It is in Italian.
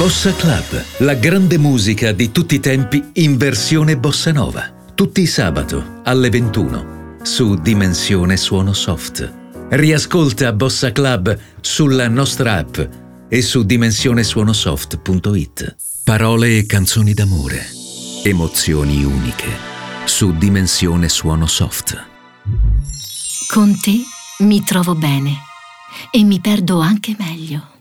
Bossa Club, la grande musica di tutti i tempi in versione bossa nova. Tutti i sabato alle 21 su Dimensione Suono Soft. Riascolta Bossa Club sulla nostra app e su dimensionesuonosoft.it. Parole e canzoni d'amore, emozioni uniche su Dimensione Suono Soft. Con te mi trovo bene e mi perdo anche meglio.